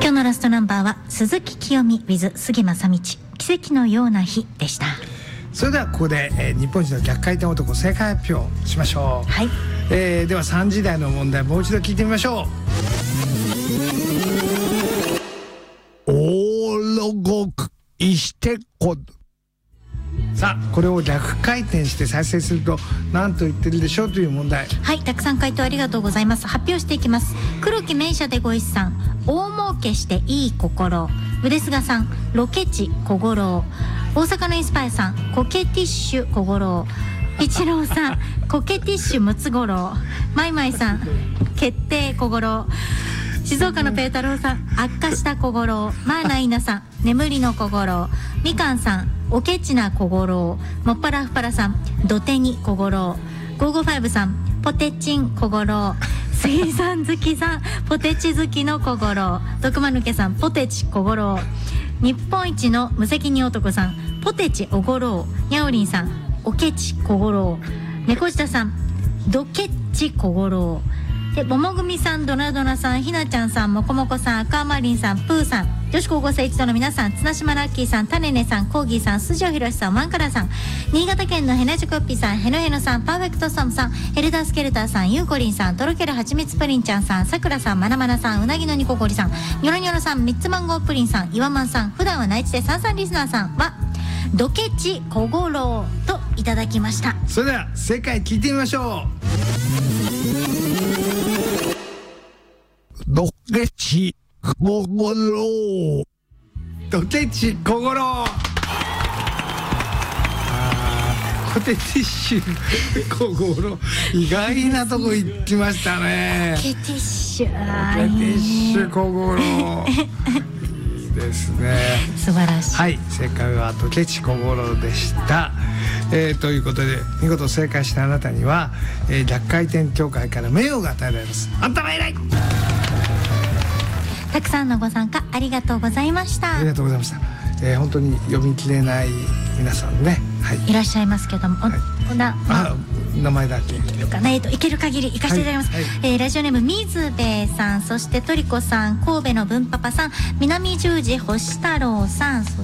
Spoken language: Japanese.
今日のラストナンバーは鈴木清美 with 杉正道、奇跡のような日でした。 それではここで、日本一の逆回転男正解発表しましょう。 はい、 では3時台の問題もう一度聞いてみましょう。オーロゴクイシテコ。さあこれを逆回転して再生すると何と言ってるでしょうという問題。 はい、たくさん回答ありがとうございます。発表していきます。黒木名車でご一さん、大儲けしていい心。腕菅さん、ロケ地小五郎。大阪のインスパイアさん、コケティッシュ小五郎。一郎さん、コケティッシュムツゴロウ。マイマイさん、決定小五郎。静岡のペータローさん、悪化した小五郎。マーナイナさん、眠りの小五郎。みかんさん、おけちな小五郎。もっぱらふぱらさん、土手に小五郎。555さん、ポテチン小五郎。水産好きさん、ポテチ好きの小五郎。徳間抜けさん、ポテチ小五郎。日本一の無責任男さん、ポテチおごろう。にゃおりんさん、おけち小五郎。猫舌さん、ドケッチ小五郎。で、ももぐみさん、ドナドナさん、ひなちゃんさん、もこもこさん、赤まりんさん、プーさん、女子高校生一同の皆さん、綱島ラッキーさん、タネネさん、コーギーさん、スジョヒロシさん、ワンカラさん、新潟県のヘナチョコッピーさん、ヘノヘノさん、パーフェクトサムさん、ヘルダースケルターさん、ユーコリンさん、とろけるはちみつプリンちゃんさん、さくらさん、まなまなさん、うなぎのにこごりさん、ニョロニョロさん、みっつマンゴープリンさん、いわまんさん、普段は内地でさんさんリスナーさんはドケチ小五郎といただきました。 それでは正解聞いてみましょう。ドケチ小五郎。ドケチ小五郎。ポテティッシュ小五郎、意外なとこ行きましたね。 ドケティッシュ、 ポテティッシュ小五郎いいですね。 素晴らしい。 はい、正解はドケチ小五郎でした。ということで見事正解したあなたには、逆回転協会から名誉が与えられます。あんたは偉い。 たくさんのご参加ありがとうございました。 ありがとうございました。本当に読み切れない皆さんね、はい、 いらっしゃいますけども、 名前だけいける限り行かせていただきます。はい、ラジオネーム水兵さん、そしてトリコさん、神戸の文パパさん、南十字星太郎さん、